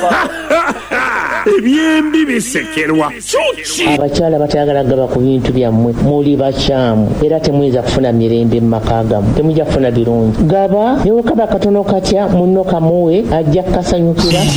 ebyembi bisekerwa kyuki. Abakyala batayagala gaba ku bintu byammwe, muli bakyamu era temuyinza kufuna mirembe mu maka gammwe, temujja kufuna birungi. Gaba ne bwe kaba katono katya munno kamuwe ajja kukasanyukira.